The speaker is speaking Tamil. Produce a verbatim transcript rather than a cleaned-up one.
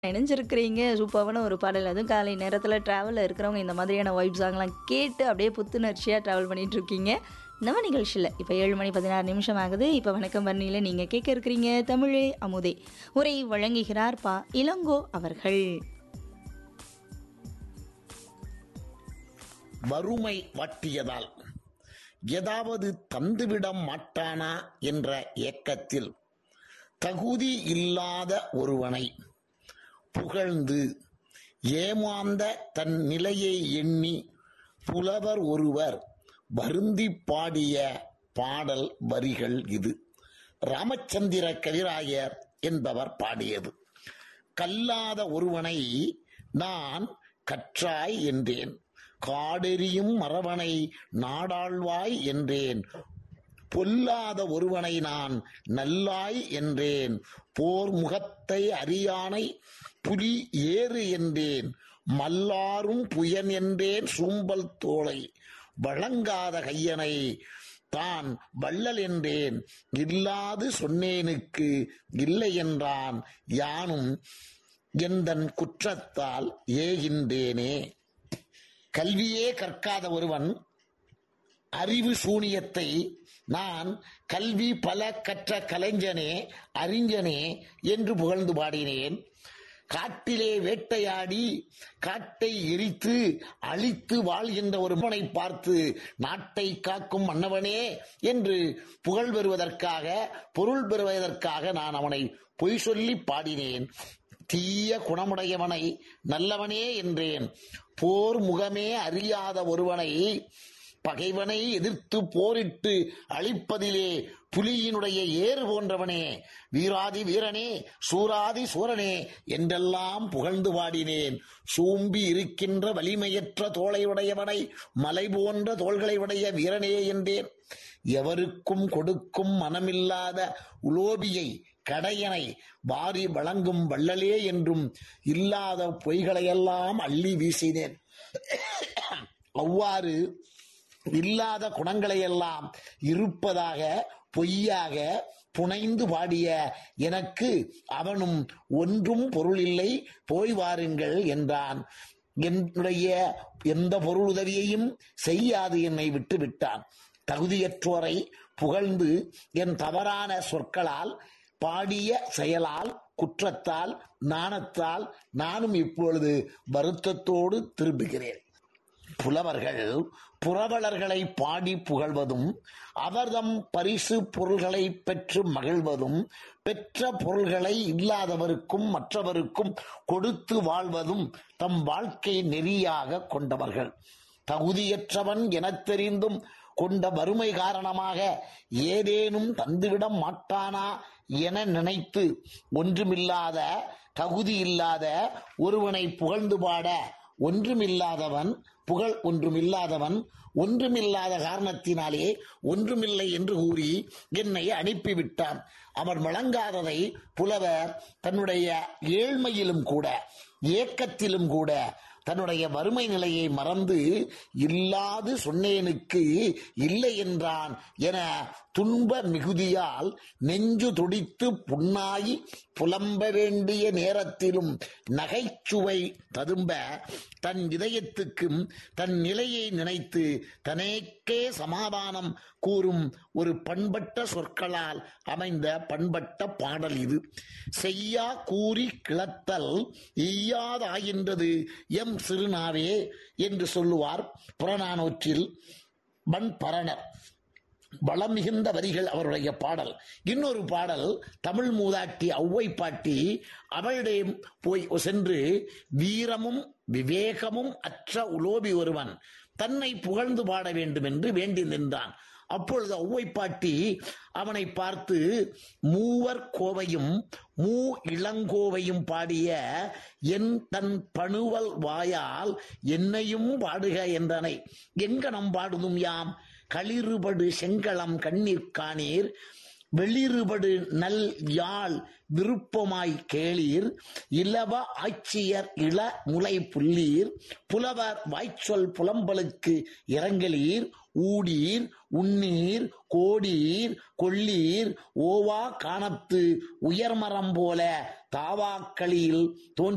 இணைஞ்சிருக்கிறீங்க. சூப்பரான ஒரு பாடல். அதுவும் காலை நேரத்தில டிராவல்ல இருக்கிறவங்க இந்த மாதிரியான வைப் சாங்லாம் கேட்டு அப்படியே புத்துணர்ச்சியா டிராவல் பண்ணிட்டு இருக்கீங்க. நம்ம நிகழ்ச்சியில இப்ப ஏழு மணி பதினாறு நிமிஷம் ஆகுது. இப்ப வணக்கம் வர்ணியில நீங்க கேட்க இருக்கிறீங்க தமிழே அமுதே. உரை வழங்குகிறார் பா இளங்கோ அவர்கள். வறுமை வாட்டியதால் ஏதாவது தந்துவிட மாட்டானா என்ற ஏக்கத்தில் தகுதி இல்லாத ஒருவனை புகழ்ந்து ஏமாந்த தன் நிலையை எண்ணி புலவர் ஒருவர் வருந்தி பாடிய பாடல் வரிகள் இது. ராமச்சந்திர கவிராயர் என்பவர் பாடியது. கல்லாத ஒருவனை நான் கற்றாய் என்றேன், காடெறியும் மறவனை நாடாள்வாய் என்றேன், பொல்லாத ஒருவனை நான் நல்லாய் என்றேன், போர் முகத்தை அறியானை புலி ஏறு என்றேன், மல்லாரும் புயன் என்றேன் சூம்பல் தோளை, வழங்காத கையனை தான் வள்ளல் என்றேன், இல்லாது சொன்னேனுக்கு இல்லை என்றான், யானும் எந்தன் குற்றத்தால் ஏகின்றேனே. கல்வியே கற்காத ஒருவன் அறிவு சூனியத்தை நான் கல்வி பல கற்ற கலைஞனே அறிஞனே என்று புகழ்ந்து பாடினேன். காட்டிலே வேட்டையாடி காட்டை எரித்து அழித்து வாழ்கின்ற ஒருவனை பார்த்து நாட்டை காக்கும் மன்னவனே என்று புகழ் பெறுவதற்காக பொருள் பெறுவதற்காக நான் அவனை பொய் சொல்லி பாடினேன். தீய குணமுடையவனை நல்லவனே என்றேன். போர் முகமே அறியாத ஒருவனை பகைவனை எதிர்த்து போரிட்டு அழிப்பதிலே புலியினுடைய ஏறு போன்றவனே, வீராதி வீரனே, சூராதி சூரனே என்றெல்லாம் புகழ்ந்து பாடினேன். சூம்பி இருக்கின்ற வலிமையற்ற தோளையுடையவனை மலை போன்ற தோள்களை உடைய வீரனே என்றேன். எவருக்கும் கொடுக்கும் மனமில்லாத உலோபியை கடையனை வாரி வழங்கும் வள்ளலே என்றும் இல்லாத பொய்களையெல்லாம் அள்ளி வீசினேன். அவ்வாறு இல்லாத குணங்களையெல்லாம் இருப்பதாக பொய்யாக புனைந்து பாடிய எனக்கு அவனும் ஒன்றும் பொருள் இல்லை, போய் வாருங்கள் என்றான். என்னுடைய எந்த பொருளுதவியையும் செய்யாது என்னை விட்டு விட்டான். தகுதியற்றோரை புகழ்ந்து என் தவறான சொற்களால் பாடிய செயலால் குற்றத்தால் நாணத்தால் நானும் இப்பொழுது வருத்தத்தோடு திரும்புகிறேன். புலவர்கள் புரவலர்களை பாடி புகழ்வதும் அவர்தம் பரிசு பொருள்களை பெற்று மகிழ்வதும் பெற்ற பொருள்களை இல்லாதவருக்கும் மற்றவருக்கும் கொடுத்து வாழ்வதும் தம் வாழ்க்கை நெறியாக கொண்டவர்கள். தகுதியற்றவன் எனத் தெரிந்தும் கொண்ட வறுமை காரணமாக ஏதேனும் தந்துவிட மாட்டானா என நினைத்து ஒன்றுமில்லாத தகுதி இல்லாத ஒருவனை புகழ்ந்து பாட ஒன்றுமில்லாதவன் புகழ் ஒன்றுமில்லாதவன் ஒன்றுமில்லாத காரணத்தினாலே ஒன்றுமில்லை என்று கூறி என்னை அனுப்பிவிட்டான். அவன் வழங்காததை புலவர் தன்னுடைய ஏழ்மையிலும் கூட ஏக்கத்திலும் கூட தன்னுடைய வறுமை நிலையை மறந்து இல்லாது சொன்னேனுக்கு இல்லை என்றான் என துன்ப மிகுதியால் நெஞ்சு துடித்து புண்ணாகி புலம்ப வேண்டிய நேரத்திலும் நகைச்சுவை ததும்ப தன் இதயத்துக்கும் தன் நிலையை நினைத்து தனக்கே சமாதானம் கூறும் ஒரு பண்பட்ட சொற்களால் அமைந்த பண்பட்ட பாடல் இது. செய்யா கூறி கிளத்தல் ஈயாதாகின்றது எம் சிறுநாவே என்று சொல்லுவார் புறநானூற்றில் வன்பரணர். வளம் மிகுந்த வரிகள் அவருடைய பாடல். இன்னொரு பாடல் தமிழ் மூதாட்டி ஔவை பாட்டி அவளிடம் போய் சென்று வீரமும் விவேகமும் அற்ற உலோபி ஒருவன் தன்னை புகழ்ந்து பாட வேண்டும் என்று வேண்டி நின்றான். அப்பொழுது ஔவை பாட்டி அவனை பார்த்து மூவர் கோவையும் மூ இளங்கோவையும் பாடிய என் தன் பணுவல் வாயால் என்னையும் பாடுக என்றனை. எங்கனம் பாடுதும் யாம் களிறுபடு செங்களம் கண்ணீர் காணீர், வெளிறுபடு நல் யாழ் விருப்பமாய் கேளீர், இலவ ஆட்சியர் இள முலை புல்லீர், புலவர் வாய்ச்சொல் புலம்பலுக்கு இறங்கலீர், ஊடீர் உண்ணீர் கோடீர் கொள்ளீர் ஓவா காணத்து உயர்மரம் போல தாவாக்களில் தோன்றி